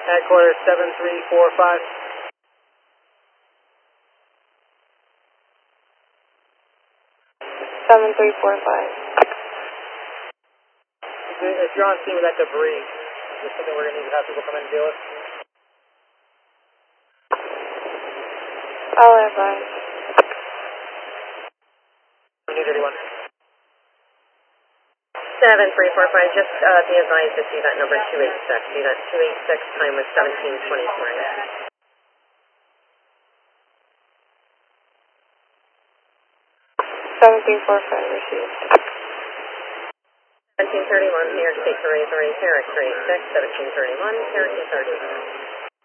Headquarters 7345. 7345. If you're on scene with that debris, is this something we're going to need to have people come in and deal with? I'll advise. 31. 7345, just be advised to see that number 286. See that 286, time was 17:23. 7345 received. 1731, New York State Array, Paris 386, 1731, Paris 30.